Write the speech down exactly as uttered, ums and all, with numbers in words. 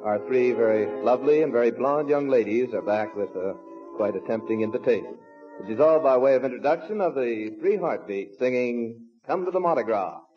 Our three very lovely and very blonde young ladies are back with a, quite a tempting invitation, which is all by way of introduction of the Three Heartbeats singing Come to the Mardi Gras.